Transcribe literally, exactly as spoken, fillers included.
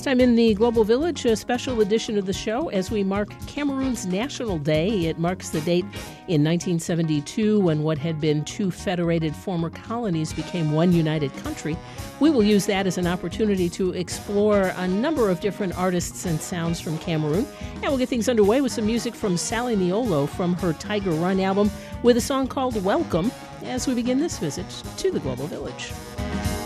This time in the Global Village, a special edition of the show as we mark Cameroon's National Day. It marks the date in nineteen seventy-two when what had been two federated former colonies became one united country. We will use that as an opportunity to explore a number of different artists and sounds from Cameroon. And we'll get things underway with some music from Sally Niolo from her Tiger Run album with a song called Welcome as we begin this visit to the Global Village.